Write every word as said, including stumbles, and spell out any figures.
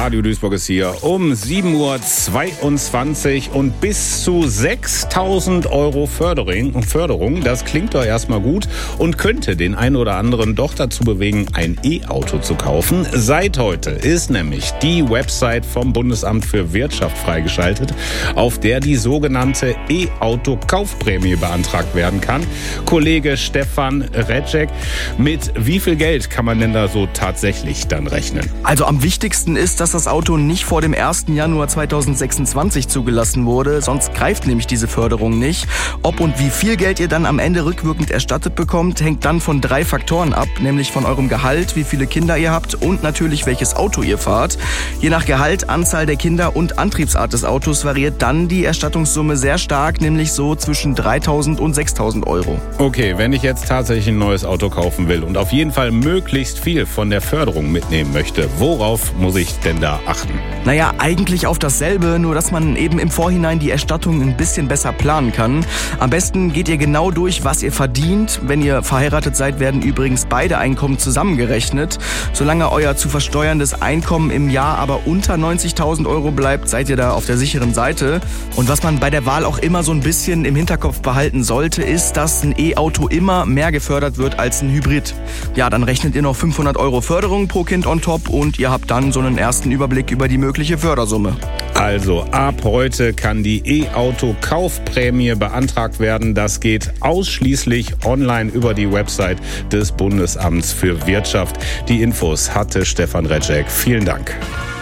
Radio Duisburg ist hier um sieben Uhr zweiundzwanzig und bis zu sechstausend Euro Förderung. Förderung, das klingt doch erstmal gut und könnte den einen oder anderen doch dazu bewegen, ein E-Auto zu kaufen. Seit heute ist nämlich die Website vom Bundesamt für Wirtschaft freigeschaltet, auf der die sogenannte E-Auto-Kaufprämie beantragt werden kann. Kollege Stefan Recek, mit wie viel Geld kann man denn da so tatsächlich dann rechnen? Also am wichtigsten ist, dass das Auto nicht vor dem ersten Januar zweitausendsechsundzwanzig zugelassen wurde, sonst greift nämlich diese Förderung nicht. Ob und wie viel Geld ihr dann am Ende rückwirkend erstattet bekommt, hängt dann von drei Faktoren ab, nämlich von eurem Gehalt, wie viele Kinder ihr habt und natürlich welches Auto ihr fahrt. Je nach Gehalt, Anzahl der Kinder und Antriebsart des Autos variiert dann die Erstattungssumme sehr stark, nämlich so zwischen dreitausend und sechstausend Euro. Okay, wenn ich jetzt tatsächlich ein neues Auto kaufen will und auf jeden Fall möglichst viel von der Förderung mitnehmen möchte, worauf muss ich denn da achten? Naja, eigentlich auf dasselbe, nur dass man eben im Vorhinein die Erstattung ein bisschen besser planen kann. Am besten geht ihr genau durch, was ihr verdient. Wenn ihr verheiratet seid, werden übrigens beide Einkommen zusammengerechnet. Solange euer zu versteuerndes Einkommen im Jahr aber unter neunzigtausend Euro bleibt, seid ihr da auf der sicheren Seite. Und was man bei der Wahl auch immer so ein bisschen im Hinterkopf behalten sollte, ist, dass ein E-Auto immer mehr gefördert wird als ein Hybrid. Ja, dann rechnet ihr noch fünfhundert Euro Förderung pro Kind on top und ihr habt dann so einen ersten Überblick über die mögliche Fördersumme. Also ab heute kann die E-Auto-Kaufprämie beantragt werden. Das geht ausschließlich online über die Website des Bundesamts für Wirtschaft. Die Infos hatte Stefan Recek. Vielen Dank.